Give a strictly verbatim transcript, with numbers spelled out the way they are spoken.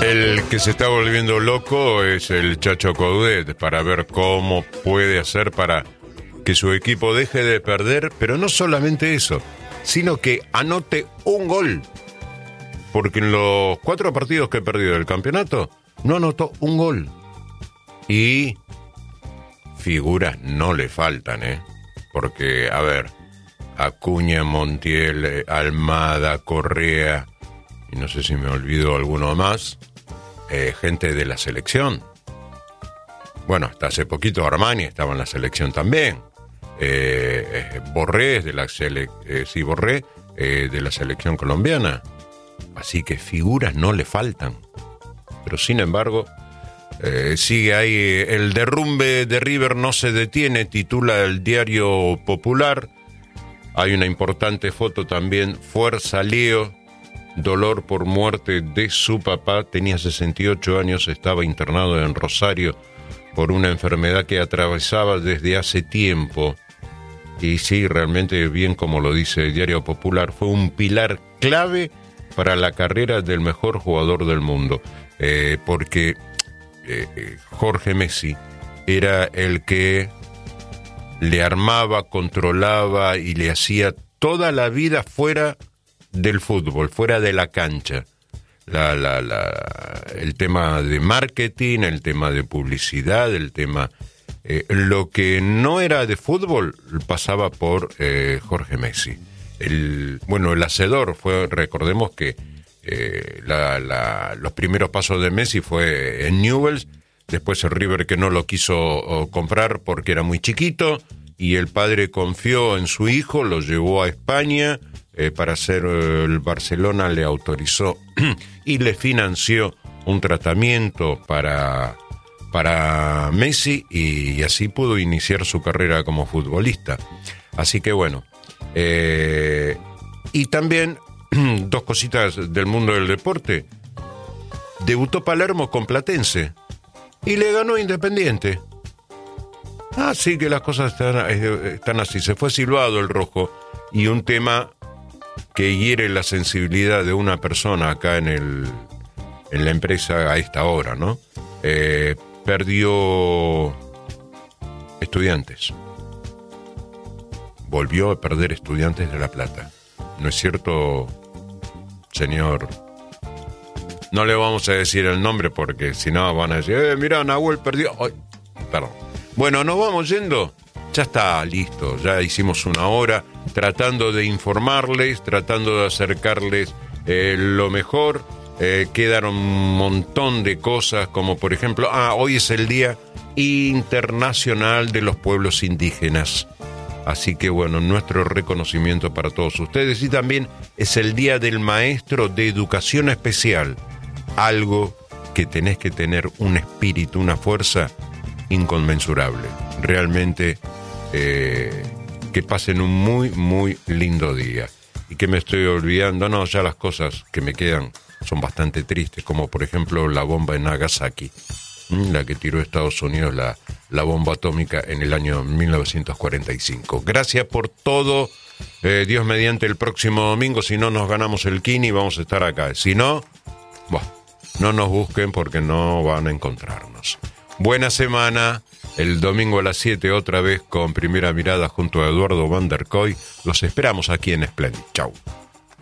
El que se está volviendo loco es el Chacho Coudet para ver cómo puede hacer para que su equipo deje de perder, pero no solamente eso, sino que anote un gol. Porque en los cuatro partidos que perdió del campeonato, no anotó un gol. Y figuras no le faltan, ¿eh? Porque, a ver, Acuña, Montiel, Almada, Correa, y no sé si me olvido alguno más, eh, gente de la selección. Bueno, hasta hace poquito Armani estaba en la selección también. Eh, eh, Borré, de la sele- eh, sí, Borré, eh, de la selección colombiana. Así que figuras no le faltan. Pero sin embargo, eh, sigue ahí el derrumbe de River no se detiene, titula el Diario Popular. Hay una importante foto también, Fuerza Leo, dolor por muerte de su papá, tenía sesenta y ocho años, estaba internado en Rosario por una enfermedad que atravesaba desde hace tiempo. Y sí, realmente, bien como lo dice el Diario Popular, fue un pilar clave para la carrera del mejor jugador del mundo, eh, porque eh, Jorge Messi era el que le armaba, controlaba y le hacía toda la vida fuera del fútbol, fuera de la cancha. La, la, la, el tema de marketing, el tema de publicidad, el tema... Eh, lo que no era de fútbol pasaba por eh, Jorge Messi. El, bueno, el hacedor fue, recordemos que eh, la, la, los primeros pasos de Messi fue en Newell's, después el River que no lo quiso oh, comprar porque era muy chiquito, y el padre confió en su hijo, lo llevó a España, eh, para hacer eh, el Barcelona le autorizó y le financió un tratamiento para... para Messi, y así pudo iniciar su carrera como futbolista. Así que bueno, eh, y también dos cositas del mundo del deporte. Debutó Palermo con Platense y le ganó Independiente. Así que las cosas están, están así. Se fue silbado el rojo, y un tema que hiere la sensibilidad de una persona acá en el en la empresa a esta hora, ¿no? Eh, Perdió Estudiantes. Volvió a perder Estudiantes de La Plata. ¿No es cierto, señor? No le vamos a decir el nombre porque si no van a decir, eh, mirá, Nahuel perdió. Ay, perdón. Bueno, nos vamos yendo. Ya está listo. Ya hicimos una hora tratando de informarles, tratando de acercarles eh, lo mejor. Eh, quedaron un montón de cosas, como por ejemplo, ah, hoy es el Día Internacional de los Pueblos Indígenas. Así que bueno, nuestro reconocimiento para todos ustedes. Y también es el Día del Maestro de Educación Especial. Algo que tenés que tener un espíritu, una fuerza inconmensurable. Realmente, eh, que pasen un muy, muy lindo día. Y que me estoy olvidando, no, ya las cosas que me quedan son bastante tristes, como por ejemplo la bomba en Nagasaki, la que tiró Estados Unidos, la, la bomba atómica en el año mil novecientos cuarenta y cinco. Gracias por todo, eh, Dios mediante el próximo domingo, si no nos ganamos el Kini, vamos a estar acá. Si no, bueno, no nos busquen porque no van a encontrarnos. Buena semana, el domingo a las siete otra vez con Primera Mirada junto a Eduardo Van der Koy. Los esperamos aquí en Splendid. Chau.